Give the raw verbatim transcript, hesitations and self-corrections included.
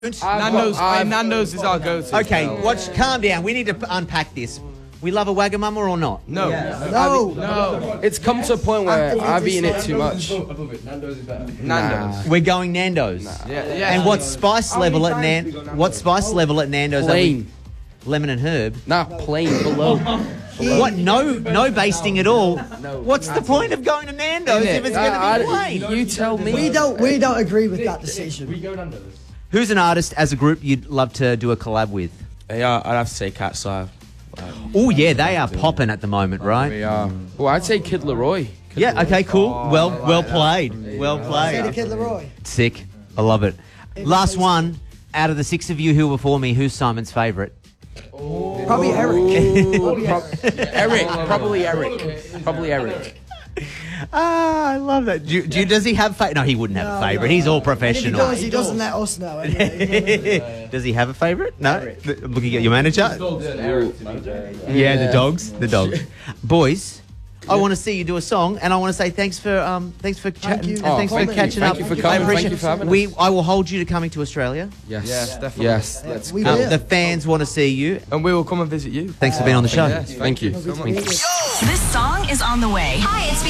Nando's, I've- Nando's is our go-to. Okay, watch. Calm down. We need to p- unpack this. We love a Wagamama or not? No. No. No. It's come to a point where I've eaten it too much. Nando's. We're going Nando's. Yeah, yeah. And what spice level at Nan? What spice level at Nando's? are we- Plain. Lemon and herb. Nah, plain below. What? No, no basting at all. What's the point of going to Nando's if it's going to be plain? You tell me. We don't we don't agree with that decision. Who's an artist as a group you'd love to do a collab with? Yeah, I'd have to say Cat Five. Oh yeah, they are popping at the moment, right? We are. Well, I'd say Kid Leroy. Yeah. Okay. Cool. Well, well played. Well Say the played. Kid Leroy. Sick. I love it. Last one. Out of the six of you who were before me, who's Simon's favourite? Probably Eric. Ooh, prob- Eric. Probably Eric. Probably Eric. Ah, I love that. Do, do, does he have fa- No, he wouldn't have No, a favourite. no. He's all And if he professional. does, he doesn't let us know. Anyway. Does he have a favourite? No. Th- Looking at your manager. Yeah, the dogs. The dogs. Boys, I want to see you do a song, and I want to say thanks for um, thanks for chatting, you. and Oh, thanks for thank you. catching Thank up. you for I coming. appreciate- Thank you for having we, us. I will hold you to coming to Australia. Yes. Yes, definitely. Yes. Let's We go. will. Um, the fans want to see you. And we will come and visit you. Thanks for being on the show. Yes, Thank you. Lovely to meet you. This song is on the way. Hi, it's